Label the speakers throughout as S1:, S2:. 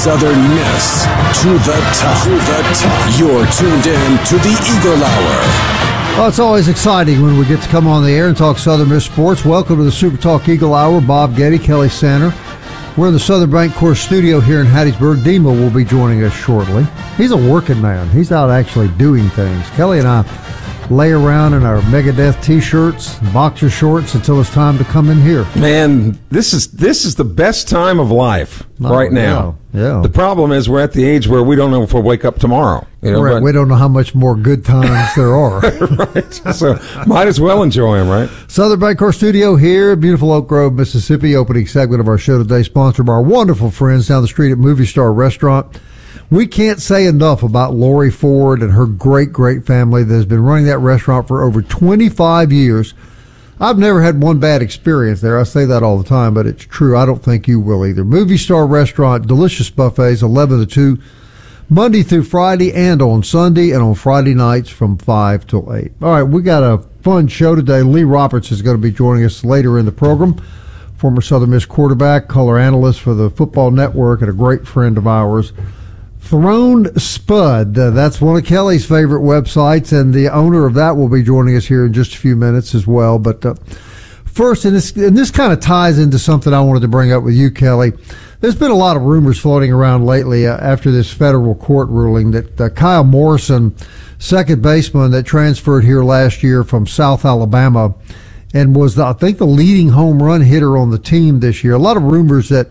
S1: Southern Miss to the top. To the top. You're tuned in to the Eagle Hour.
S2: Well, it's always exciting when we get to come on the air and talk Southern Miss sports. Welcome to the Super Talk Eagle Hour. Bob Getty, Kelly Sander. We're in the Southern Bancorp studio here in Hattiesburg. Dima will be joining us shortly. He's a working man. He's out actually doing things. Kelly and I lay around in our Megadeth T-shirts, boxer shorts until it's time to come in here.
S3: Man, this is the best time of life right now.
S2: Yeah.
S3: The problem is we're at the age where we don't know if we'll wake up tomorrow.
S2: Right. We don't know how much more good times there are.
S3: Right. So might as well enjoy them, right?
S2: Southern Bancorp studio here, beautiful Oak Grove, Mississippi. Opening segment of our show today, sponsored by our wonderful friends down the street at Movie Star Restaurant. We can't say enough about Lori Ford and her great, great family that has been running that restaurant for over 25 years. I've never had one bad experience there. I say that all the time, but it's true. I don't think you will either. Movie Star Restaurant, delicious buffets, 11 to 2, Monday through Friday and on Sunday, and on Friday nights from 5 till 8. All right, we got a fun show today. Lee Roberts is going to be joining us later in the program. Former Southern Miss quarterback, color analyst for the Football Network, and a great friend of ours. Throne Spud, that's one of Kelly's favorite websites, and the owner of that will be joining us here in just a few minutes as well. But first, and this kind of ties into something I wanted to bring up with you, Kelly. There's been a lot of rumors floating around lately after this federal court ruling that Kyle Morrison, second baseman that transferred here last year from South Alabama and was, I think, the leading home run hitter on the team this year. A lot of rumors that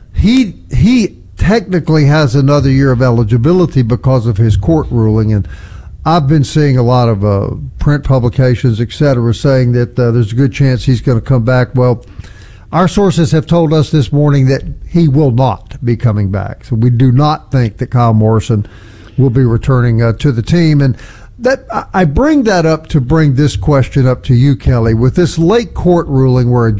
S2: he technically has another year of eligibility because of his court ruling, and I've been seeing a lot of print publications, et cetera, saying that there's a good chance he's going to come back. Well, our sources have told us this morning that he will not be coming back. So we do not think that Kyle Morrison will be returning to the team. And that I bring that up to bring this question up to you, Kelly. With this late court ruling where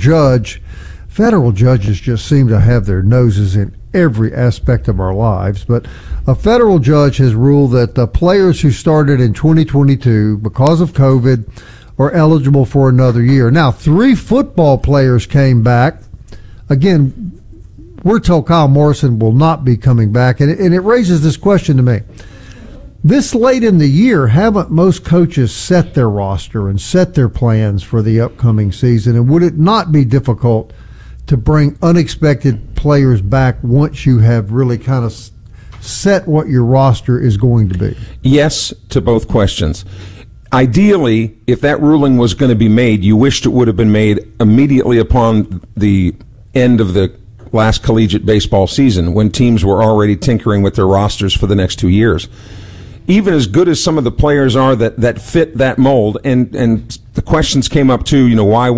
S2: federal judges just seem to have their noses in every aspect of our lives, but a federal judge has ruled that the players who started in 2022 because of COVID are eligible for another year. Now, 3 football players came back. Again, we're told Kyle Morrison will not be coming back, and it raises this question to me. This late in the year, haven't most coaches set their roster and set their plans for the upcoming season, and would it not be difficult to bring unexpected players back once you have really kind of set what your roster is going to be?
S3: Yes to both questions. Ideally, if that ruling was going to be made, you wished it would have been made immediately upon the end of the last collegiate baseball season when teams were already tinkering with their rosters for the next 2 years. Even as good as some of the players are that fit that mold, and the questions came up too, why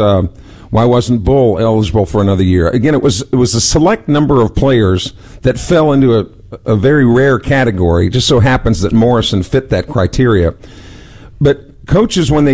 S3: wasn't Bull eligible for another year? Again, it was a select number of players that fell into a very rare category. It just so happens that Morrison fit that criteria. But coaches, when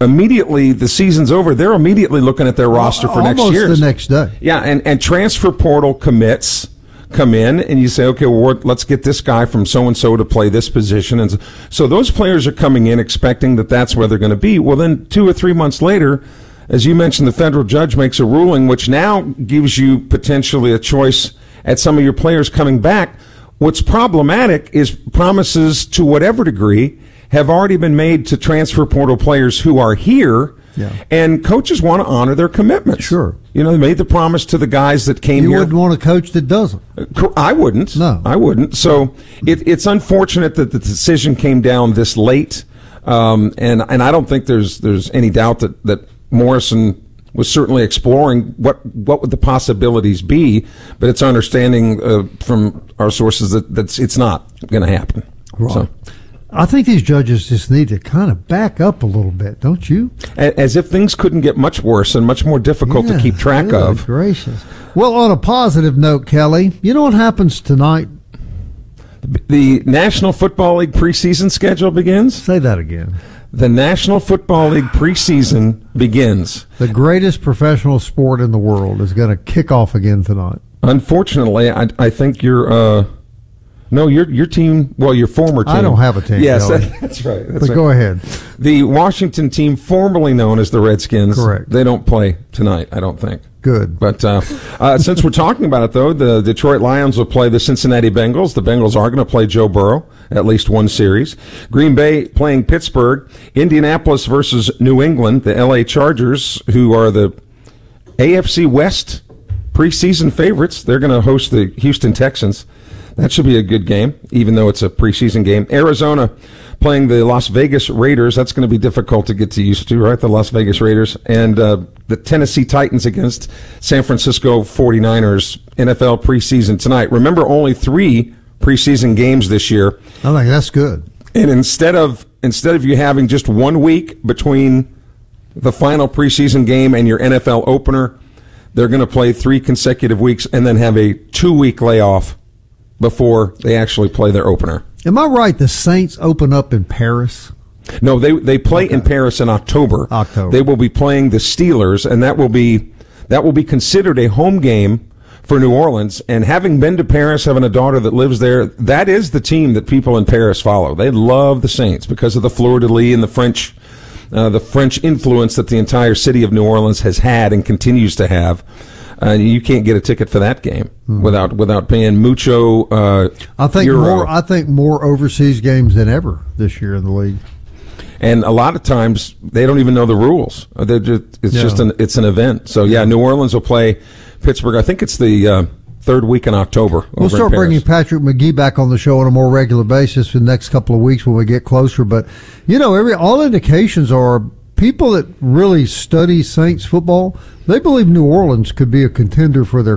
S3: the season's over, they're immediately looking at their roster for next year.
S2: Almost the next day.
S3: Yeah, and transfer portal commits come in, and you say, okay, well, let's get this guy from so-and-so to play this position. And so those players are coming in expecting that that's where they're going to be. Well, then 2 or 3 months later, as you mentioned, the federal judge makes a ruling which now gives you potentially a choice at some of your players coming back. What's problematic is promises to whatever degree have already been made to transfer portal players who are here, and coaches want to honor their commitments.
S2: Sure.
S3: They made the promise to the guys that came here.
S2: You wouldn't want a coach that doesn't.
S3: I wouldn't.
S2: No.
S3: I wouldn't. So it's unfortunate that the decision came down this late, and I don't think there's any doubt that Morrison was certainly exploring what would the possibilities be, but it's our understanding from our sources that it's not going to happen.
S2: Right.
S3: So,
S2: I think these judges just need to kind of back up a little bit, don't you?
S3: As if things couldn't get much worse and much more difficult to keep track of.
S2: Gracious. Well, on a positive note, Kelly, you know what happens tonight?
S3: The National Football League preseason schedule begins.
S2: Say that again.
S3: The National Football League preseason begins.
S2: The greatest professional sport in the world is going to kick off again tonight.
S3: Unfortunately, I think you're No, your team. Well, your former team.
S2: I don't have a team.
S3: Yes,
S2: Kelly.
S3: that's right. That's
S2: But
S3: right.
S2: go ahead.
S3: The Washington team, formerly known as the Redskins,
S2: Correct.
S3: They don't play tonight, I don't think.
S2: Good.
S3: But since we're talking about it, though, the Detroit Lions will play the Cincinnati Bengals. The Bengals are going to play Joe Burrow at least one series. Green Bay playing Pittsburgh. Indianapolis versus New England. The L.A. Chargers, who are the AFC West preseason favorites. They're going to host the Houston Texans. That should be a good game, even though it's a preseason game. Arizona playing the Las Vegas Raiders. That's going to be difficult to get used to, right? The Las Vegas Raiders. And the Tennessee Titans against San Francisco 49ers. NFL preseason tonight. Remember, only 3 preseason games this year.
S2: I think that's good.
S3: And instead of you having just 1 week between the final preseason game and your NFL opener, they're going to play 3 consecutive weeks and then have a 2-week layoff before they actually play their opener.
S2: Am I right? The Saints open up in Paris?
S3: No, they play in Paris in October. They will be playing the Steelers, and that will be considered a home game for New Orleans. And having been to Paris, having a daughter that lives there, that is the team that people in Paris follow. They love the Saints because of the fleur-de-lis and the French influence that the entire city of New Orleans has had and continues to have. You can't get a ticket for that game without paying mucho.
S2: I think
S3: euro.
S2: more overseas games than ever this year in the league.
S3: And a lot of times they don't even know the rules. It's an event. So yeah, New Orleans will play Pittsburgh. I think it's the third week in October.
S2: We'll start bringing Patrick McGee back on the show on a more regular basis for the next couple of weeks when we get closer. But all indications are people that really study Saints football, they believe New Orleans could be a contender for their